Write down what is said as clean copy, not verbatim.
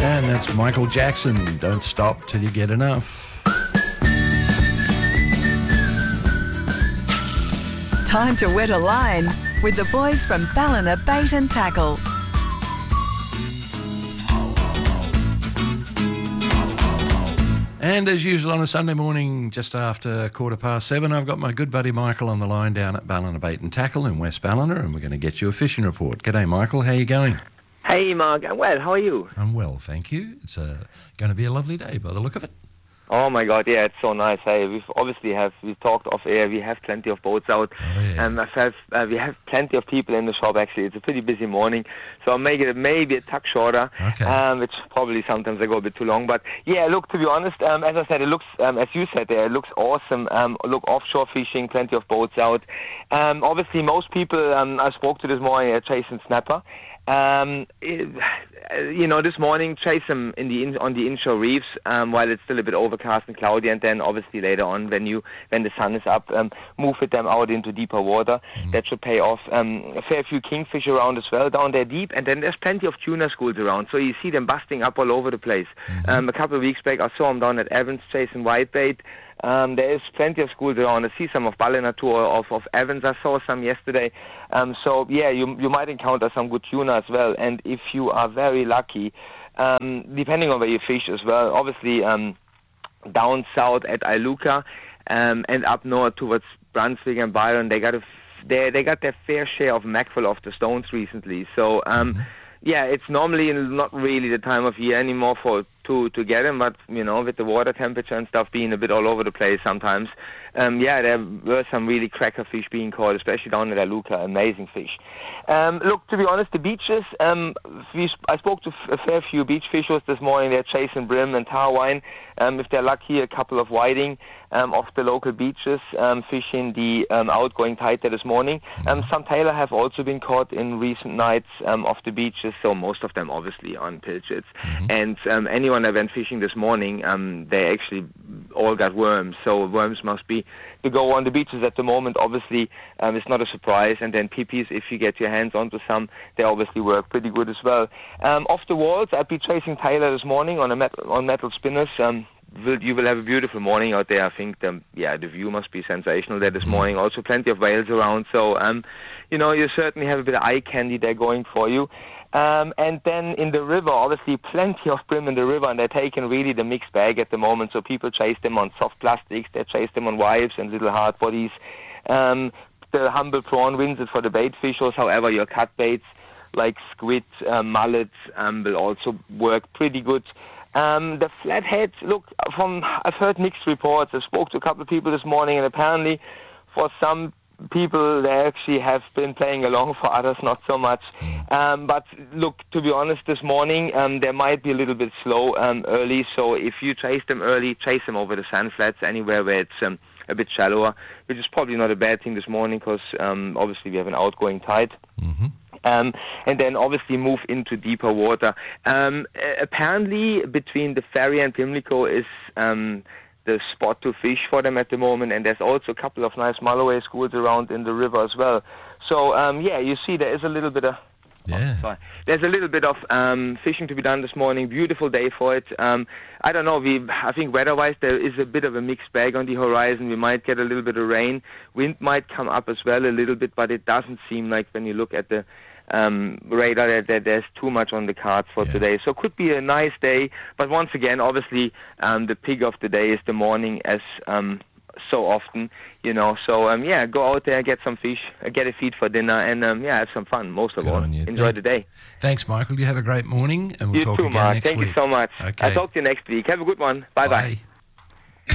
And that's Michael Jackson, Don't Stop Till You Get Enough. Time to wet a line with the boys from Ballina Bait and Tackle. And as usual on a Sunday morning, just after 7:15, I've got my good buddy Michael on the line down at Ballina Bait and Tackle in West Ballina, and we're going to get you a fishing report. G'day, Michael. How are you going? Hey, Mark. I'm well. How are you? I'm well, thank you. It's going to be a lovely day by the look of it. Oh my God, yeah, it's so nice. Hey, we've talked off air. We have plenty of boats out, and we have plenty of people in the shop. Actually, it's a pretty busy morning, so I'll make it maybe a tuck shorter, which probably sometimes I go a bit too long. But yeah, look, to be honest, as I said, it looks as you said there, it looks awesome. Look, offshore fishing, plenty of boats out. Obviously, most people I spoke to this morning are chasing snapper. This morning chase them on the inshore reefs while it's still a bit overcast and cloudy, and then obviously later on when the sun is up, move with them out into deeper water. That should pay off. A fair few kingfish around as well down there deep, and then there's plenty of tuna schools around, so you see them busting up all over the place. A couple of weeks back I saw them down at Evans chasing whitebait. There is plenty of schools around. I see some of Ballina too, of Evans. I saw some yesterday. So yeah, you might encounter some good tuna as well. And if you are very lucky, depending on where you fish as well, obviously down south at Iluka and up north towards Brunswick and Byron, they got their fair share of mackerel off the stones recently. So yeah, it's normally not really the time of year anymore to get them, but with the water temperature and stuff being a bit all over the place sometimes, there were some really cracker fish being caught, especially down at Iluka. Amazing fish. Look, to be honest, the beaches, I spoke to a fair few beach fishers this morning. They're chasing brim and tarwine. If they're lucky, a couple of whiting off the local beaches, fishing the outgoing tide there this morning. Some tailor have also been caught in recent nights off the beaches, so most of them obviously on pilchards. And anyone that went fishing this morning, they actually all got worms, so worms must be to go on the beaches at the moment. Obviously, it's not a surprise. And then PPs, if you get your hands onto some, they obviously work pretty good as well. Off the walls, I'd be chasing Tyler this morning on metal spinners. You will have a beautiful morning out there. I think the view must be sensational there this morning. Also plenty of whales around, so you certainly have a bit of eye candy there going for you. And then in the river, obviously plenty of brim in the river, and they're taking really the mixed bag at the moment. So people chase them on soft plastics, they chase them on wives and little hard bodies. The humble prawn wins it for the bait fishers. However, your cut baits like squid, mullets will also work pretty good. The flatheads, look, I've heard mixed reports. I spoke to a couple of people this morning, and apparently for some people they actually have been playing along, for others not so much. But look, to be honest, this morning they might be a little bit slow early, so if you chase them early, chase them over the sand flats, anywhere where it's a bit shallower, which is probably not a bad thing this morning because obviously we have an outgoing tide. And then obviously move into deeper water. Apparently between the ferry and Pimlico is the spot to fish for them at the moment, and there's also a couple of nice Mulloway schools around in the river as well. So you see there is a little bit of there's a little bit of fishing to be done this morning. Beautiful day for it. I don't know. I think weather-wise there is a bit of a mixed bag on the horizon. We might get a little bit of rain. Wind might come up as well a little bit, but it doesn't seem like when you look at the radar that there's too much on the cards for today. So it could be a nice day. But once again, obviously, the pig of the day is the morning, as so often, So go out there, get some fish, get a feed for dinner, and have some fun. Most of all, enjoy the day. Thanks, Michael. You have a great morning, and we'll you talk too, again Mark. next week. Thank you so much. Okay. I'll talk to you next week. Have a good one. Bye.